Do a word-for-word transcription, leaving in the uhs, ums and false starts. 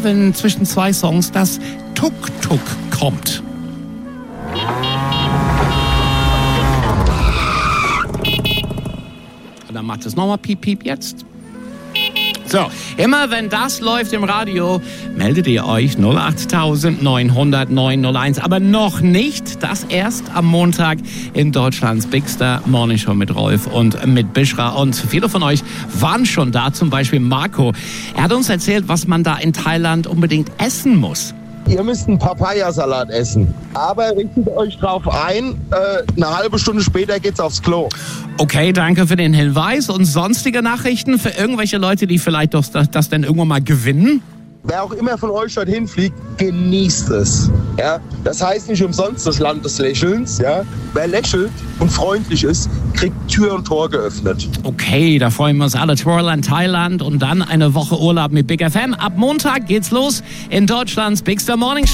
wenn zwischen zwei Songs das Tuk-Tuk kommt. Und dann macht es nochmal Piep, Piep jetzt. So, immer wenn das läuft im Radio, meldet ihr euch null acht neun null null neun null eins. Aber noch nicht, das erst am Montag in Deutschlands Big Star Morning Show mit Rolf und mit Bishra. Und viele von euch waren schon da, zum Beispiel Marco. Er hat uns erzählt, was man da in Thailand unbedingt essen muss. Ihr müsst einen Papayasalat essen. Aber richtet euch drauf ein, äh, eine halbe Stunde später geht's aufs Klo. Okay, danke für den Hinweis. Und sonstige Nachrichten für irgendwelche Leute, die vielleicht doch das, das denn irgendwann mal gewinnen? Wer auch immer von euch dorthin fliegt, genießt es. Ja? Das heißt nicht umsonst das Land des Lächelns. Ja? Wer lächelt und freundlich ist, kriegt Tür und Tor geöffnet. Okay, da freuen wir uns alle. Tomorrowland, Thailand und dann eine Woche Urlaub mit Big F M. Ab Montag geht's los in Deutschlands Big Star Morning Show.